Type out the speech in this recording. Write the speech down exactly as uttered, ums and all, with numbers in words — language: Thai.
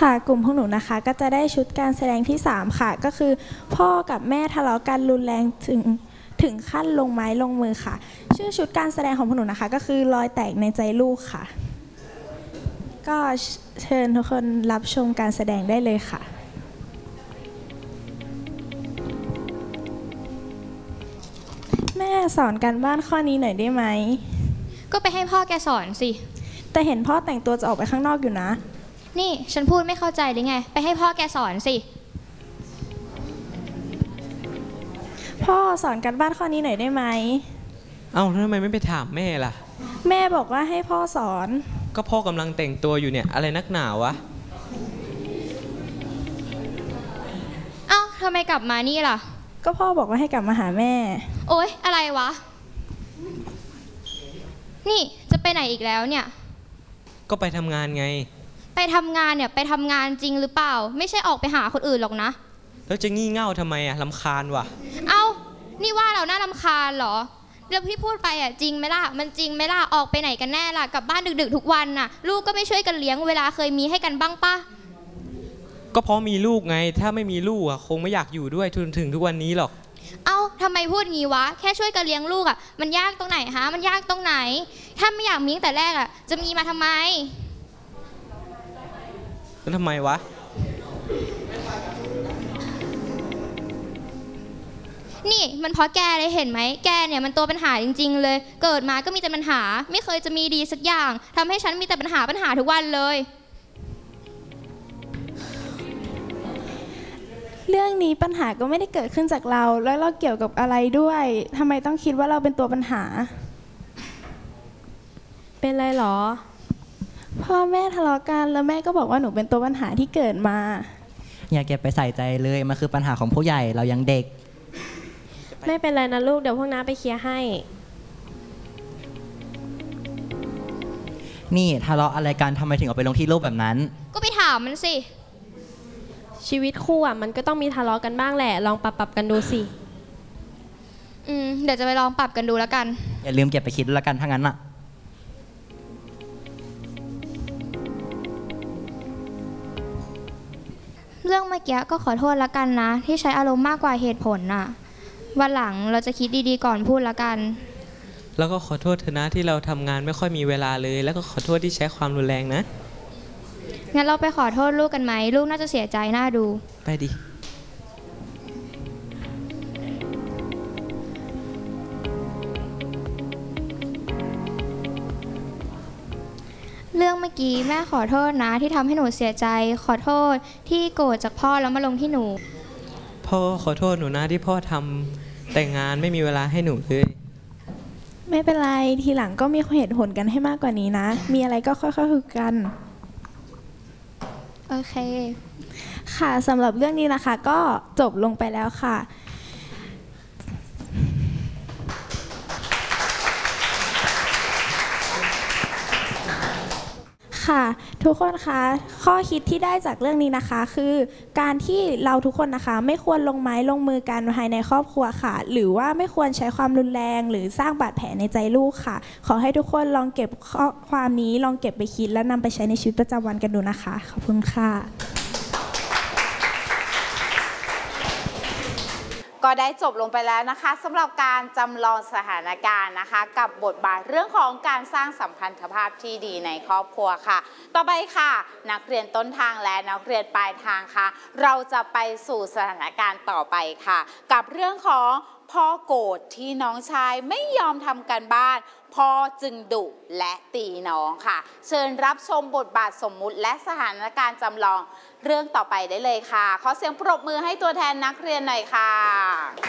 ค่ะกลุ่มของหนูนะคะก็จะได้ชุดการแสดงที่สามค่ะก็คือพ่อกับแม่ทะเลาะกันรุนแรงถึงถึงขั้นลงไม้ลงมือค่ะชื่อชุดการแสดงของพวกหนูนะคะก็คือรอยแตกในใจลูกค่ะก็เชิญทุกคนรับชมการแสดงได้เลยค่ะแม่สอนการบ้านข้อนี้หน่อยได้ไหมก็ไปให้พ่อแกสอนสิแต่เห็นพ่อแต่งตัวจะออกไปข้างนอกอยู่นะนี่ฉันพูดไม่เข้าใจหรือไงไปให้พ่อแกสอนสิพ่อสอนการบ้านข้อนี้หน่อยได้ไหมเอ้าทำไมไม่ไปถามแม่ล่ะแม่บอกว่าให้พ่อสอนก็พ่อกำลังแต่งตัวอยู่เนี่ยอะไรนักหนาวะเอ้าทำไมกลับมานี่ล่ะก็พ่อบอกว่าให้กลับมาหาแม่โอ๊ยอะไรวะนี่จะไปไหนอีกแล้วเนี่ยก็ไปทำงานไงไปทำงานเนี่ยไปทำงานจริงหรือเปล่าไม่ใช่ออกไปหาคนอื่นหรอกนะแล้วจะงี่เง่าทำไมอะรำคาญวะเอ้านี่ว่าเราน่ารำคาญเหรอแล้วพี่พูดไปอ่ะจริงไหมล่ะมันจริงไหมล่ะออกไปไหนกันแน่ล่ะกลับบ้านดึกๆทุกวันน่ะลูกก็ไม่ช่วยกันเลี้ยงเวลาเคยมีให้กันบ้างปะก็เพราะมีลูกไงถ้าไม่มีลูกอะคงไม่อยากอยู่ด้วยจนถึงทุกวันนี้หรอกเอ้าทำไมพูดงี้วะแค่ช่วยกันเลี้ยงลูกอ่ะมันยากตรงไหนฮะมันยากตรงไหนถ้าไม่อยากมีตั้งแต่แรกอ่ะจะมีมาทำไมแล้วทำไมวะนี่มันเพราะแกเลยเห็นไหมแกเนี่ยมันตัวปัญหาจริงๆเลยเกิดมาก็มีแต่ปัญหาไม่เคยจะมีดีสักอย่างทำให้ฉันมีแต่ปัญหาปัญหาทุกวันเลยเรื่องนี้ปัญหาก็ไม่ได้เกิดขึ้นจากเราแล้วเราเกี่ยวกับอะไรด้วยทำไมต้องคิดว่าเราเป็นตัวปัญหาเป็นไรหรอพ่อแม่ทะเลาะกันแล้วแม่ก็บอกว่าหนูเป็นตัวปัญหาที่เกิดมาอย่าเก็บไปใส่ใจเลยมันคือปัญหาของผู้ใหญ่เรายังเด็กไม่เป็นไรนะลูกเดี๋ยวพวกน้าไปเคลียร์ให้นี่ทะเลาะอะไรกันทำไมถึงเอาไปลงที่รูปแบบนั้นก็ไปถามมันสิชีวิตคู่อ่ะมันก็ต้องมีทะเลาะกันบ้างแหละลองปรับปรับกันดูสิอืมเดี๋ยวจะไปลองปรับกันดูแล้วกันอย่าลืมเก็บไปคิดแล้วกันถ้างั้นอ่ะเรื่องเมื่อกี้ก็ขอโทษแล้วกันนะที่ใช้อารมณ์มากกว่าเหตุผลน่ะวันหลังเราจะคิดดีๆก่อนพูดแล้วกันแล้วก็ขอโทษเธอนะที่เราทำงานไม่ค่อยมีเวลาเลยแล้วก็ขอโทษที่ใช้ความรุนแรงนะงั้นเราไปขอโทษลูกกันไหมลูกน่าจะเสียใจน่าดูไปดิเรื่องเมื่อกี้แม่ขอโทษนะที่ทำให้หนูเสียใจขอโทษที่โกรธจากพ่อแล้วมาลงที่หนูพ่อขอโทษหนูนะที่พ่อทำแต่งงานไม่มีเวลาให้หนูเลยไม่เป็นไรทีหลังก็มีเหตุผลกันให้มากกว่านี้นะมีอะไรก็ค่อยๆคุยกันโอเคค่ะสำหรับเรื่องนี้นะคะก็จบลงไปแล้วค่ะค่ะทุกคนคะข้อคิดที่ได้จากเรื่องนี้นะคะคือการที่เราทุกคนนะคะไม่ควรลงไม้ลงมือกันภายในครอบครัวค่ะหรือว่าไม่ควรใช้ความรุนแรงหรือสร้างบาดแผลในใจลูกค่ะขอให้ทุกคนลองเก็บข้อความนี้ลองเก็บไปคิดและนำไปใช้ในชีวิตประจำวันกันดูนะคะขอบคุณค่ะก็ได้จบลงไปแล้วนะคะสำหรับการจำลองสถานการณ์นะคะกับบทบาทเรื่องของการสร้างสัมพันธภาพที่ดีในครอบครัวค่ะต่อไปค่ะนักเรียนต้นทางและนักเรียนปลายทางค่ะเราจะไปสู่สถานการณ์ต่อไปค่ะกับเรื่องของพ่อโกรธที่น้องชายไม่ยอมทำการบ้านพ่อจึงดุและตีน้องค่ะเชิญรับชมบทบาทสมมุติและสถานการณ์จำลองเรื่องต่อไปได้เลยค่ะขอเสียงปรบมือให้ตัวแทนนักเรียนหน่อยค่ะ